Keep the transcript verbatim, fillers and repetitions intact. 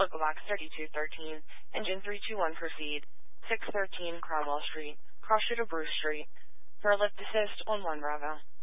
Local Box thirty-two thirteen, Engine three two one, proceed. six thirteen Cromwell Street, cross shooter Bruce Street. For a lift assist on one Bravo.